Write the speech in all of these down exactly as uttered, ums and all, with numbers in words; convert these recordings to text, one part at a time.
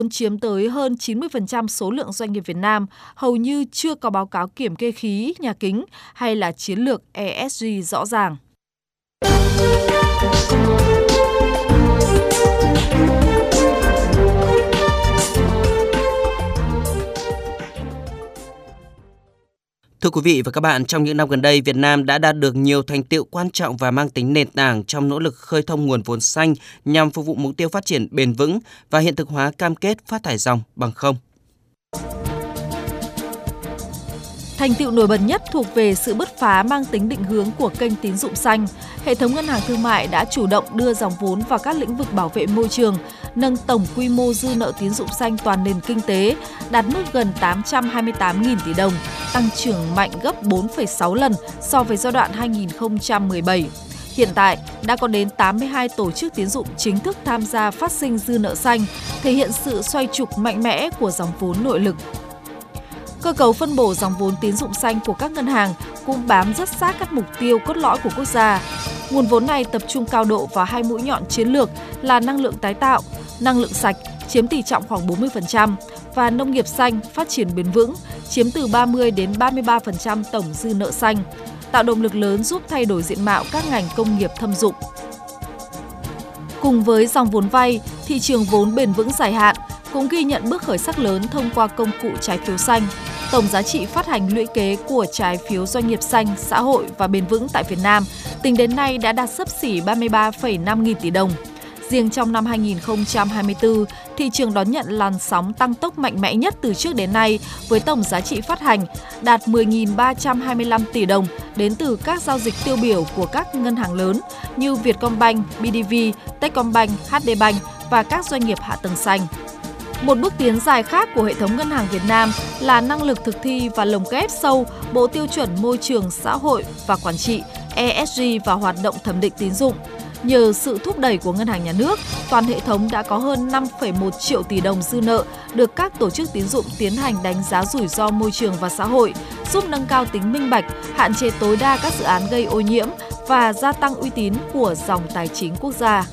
chiếm tới hơn chín mươi phần trăm số lượng doanh nghiệp Việt Nam, hầu như chưa có báo cáo kiểm kê khí nhà kính hay là chiến lược E S G rõ ràng. Thưa quý vị và các bạn, trong những năm gần đây, Việt Nam đã đạt được nhiều thành tựu quan trọng và mang tính nền tảng trong nỗ lực khơi thông nguồn vốn xanh nhằm phục vụ mục tiêu phát triển bền vững và hiện thực hóa cam kết phát thải ròng bằng không. Thành tựu nổi bật nhất thuộc về sự bứt phá mang tính định hướng của kênh tín dụng xanh. Hệ thống ngân hàng thương mại đã chủ động đưa dòng vốn vào các lĩnh vực bảo vệ môi trường, nâng tổng quy mô dư nợ tín dụng xanh toàn nền kinh tế đạt mức gần tám trăm hai mươi tám nghìn tỷ đồng, tăng trưởng mạnh gấp bốn phẩy sáu lần so với giai đoạn hai nghìn không trăm mười bảy. Hiện tại, đã có đến tám mươi hai tổ chức tín dụng chính thức tham gia phát sinh dư nợ xanh, thể hiện sự xoay trục mạnh mẽ của dòng vốn nội lực. Cơ cấu phân bổ dòng vốn tín dụng xanh của các ngân hàng cũng bám rất sát các mục tiêu cốt lõi của quốc gia. Nguồn vốn này tập trung cao độ vào hai mũi nhọn chiến lược là năng lượng tái tạo, năng lượng sạch chiếm tỷ trọng khoảng bốn mươi phần trăm và nông nghiệp xanh phát triển bền vững chiếm từ ba mươi đến ba mươi ba phần trăm tổng dư nợ xanh, tạo động lực lớn giúp thay đổi diện mạo các ngành công nghiệp thâm dụng. Cùng với dòng vốn vay, thị trường vốn bền vững dài hạn cũng ghi nhận bước khởi sắc lớn thông qua công cụ trái phiếu xanh. Tổng giá trị phát hành lũy kế của trái phiếu doanh nghiệp xanh, xã hội và bền vững tại Việt Nam tính đến nay đã đạt xấp xỉ ba mươi ba phẩy năm nghìn tỷ đồng. Riêng trong năm hai nghìn không trăm hai mươi tư, thị trường đón nhận làn sóng tăng tốc mạnh mẽ nhất từ trước đến nay với tổng giá trị phát hành đạt mười nghìn ba trăm hai mươi lăm tỷ đồng đến từ các giao dịch tiêu biểu của các ngân hàng lớn như Vietcombank, bê đê vê, Techcombank, hát đê Bank và các doanh nghiệp hạ tầng xanh. Một bước tiến dài khác của hệ thống ngân hàng Việt Nam là năng lực thực thi và lồng ghép sâu Bộ Tiêu chuẩn Môi trường Xã hội và Quản trị E S G vào hoạt động thẩm định tín dụng. Nhờ sự thúc đẩy của Ngân hàng Nhà nước, toàn hệ thống đã có hơn năm phẩy một triệu tỷ đồng dư nợ được các tổ chức tín dụng tiến hành đánh giá rủi ro môi trường và xã hội, giúp nâng cao tính minh bạch, hạn chế tối đa các dự án gây ô nhiễm và gia tăng uy tín của dòng tài chính quốc gia.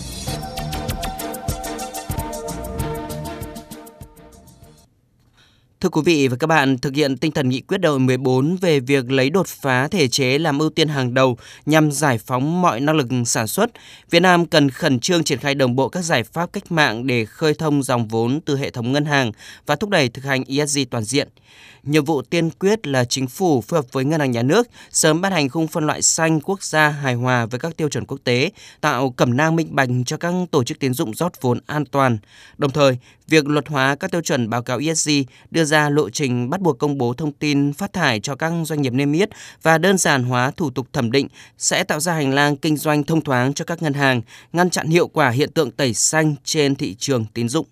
Thưa quý vị và các bạn, thực hiện tinh thần nghị quyết đại hội mười bốn về việc lấy đột phá thể chế làm ưu tiên hàng đầu nhằm giải phóng mọi năng lực sản xuất, Việt Nam cần khẩn trương triển khai đồng bộ các giải pháp cách mạng để khơi thông dòng vốn từ hệ thống ngân hàng và thúc đẩy thực hành E S G toàn diện. Nhiệm vụ tiên quyết là chính phủ phối hợp với Ngân hàng Nhà nước sớm ban hành khung phân loại xanh quốc gia hài hòa với các tiêu chuẩn quốc tế, tạo cẩm nang minh bạch cho các tổ chức tín dụng rót vốn an toàn. Đồng thời, việc luật hóa các tiêu chuẩn báo cáo E S G, đưa ra lộ trình bắt buộc công bố thông tin phát thải cho các doanh nghiệp niêm yết và đơn giản hóa thủ tục thẩm định sẽ tạo ra hành lang kinh doanh thông thoáng cho các ngân hàng, ngăn chặn hiệu quả hiện tượng tẩy xanh trên thị trường tín dụng.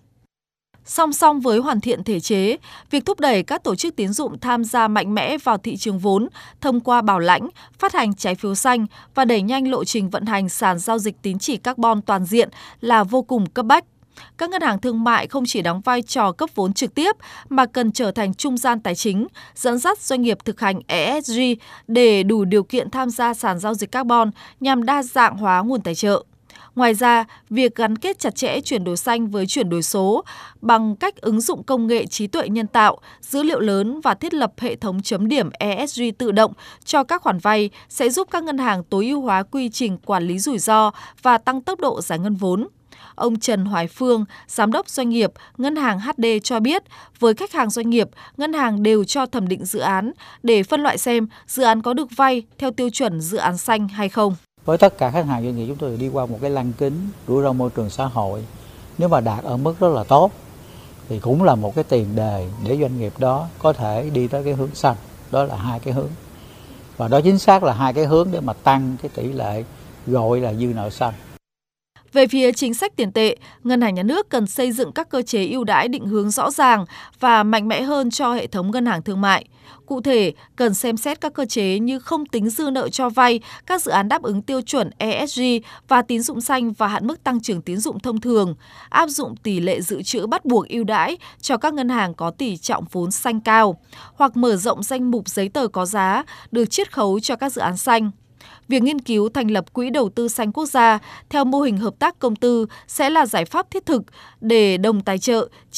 Song song với hoàn thiện thể chế, việc thúc đẩy các tổ chức tín dụng tham gia mạnh mẽ vào thị trường vốn thông qua bảo lãnh, phát hành trái phiếu xanh và đẩy nhanh lộ trình vận hành sàn giao dịch tín chỉ carbon toàn diện là vô cùng cấp bách. Các ngân hàng thương mại không chỉ đóng vai trò cấp vốn trực tiếp mà cần trở thành trung gian tài chính, dẫn dắt doanh nghiệp thực hành E S G để đủ điều kiện tham gia sàn giao dịch carbon nhằm đa dạng hóa nguồn tài trợ. Ngoài ra, việc gắn kết chặt chẽ chuyển đổi xanh với chuyển đổi số bằng cách ứng dụng công nghệ trí tuệ nhân tạo, dữ liệu lớn và thiết lập hệ thống chấm điểm E S G tự động cho các khoản vay sẽ giúp các ngân hàng tối ưu hóa quy trình quản lý rủi ro và tăng tốc độ giải ngân vốn. Ông Trần Hoài Phương, Giám đốc doanh nghiệp Ngân hàng hát đê cho biết, với khách hàng doanh nghiệp, ngân hàng đều cho thẩm định dự án để phân loại xem dự án có được vay theo tiêu chuẩn dự án xanh hay không. Với tất cả khách hàng doanh nghiệp chúng tôi đi qua một cái lăng kính rủi ro môi trường xã hội. Nếu mà đạt ở mức rất là tốt thì cũng là một cái tiền đề để doanh nghiệp đó có thể đi tới cái hướng xanh. Đó là hai cái hướng. Và đó chính xác là hai cái hướng để mà tăng cái tỷ lệ gọi là dư nợ xanh. Về phía chính sách tiền tệ, Ngân hàng Nhà nước cần xây dựng các cơ chế ưu đãi định hướng rõ ràng và mạnh mẽ hơn cho hệ thống ngân hàng thương mại. Cụ thể, cần xem xét các cơ chế như không tính dư nợ cho vay, các dự án đáp ứng tiêu chuẩn E S G và tín dụng xanh và hạn mức tăng trưởng tín dụng thông thường, áp dụng tỷ lệ dự trữ bắt buộc ưu đãi cho các ngân hàng có tỷ trọng vốn xanh cao, hoặc mở rộng danh mục giấy tờ có giá được chiết khấu cho các dự án xanh. việc nghiên cứu thành lập Quỹ đầu tư xanh quốc gia theo mô hình hợp tác công tư sẽ là giải pháp thiết thực để đồng tài trợ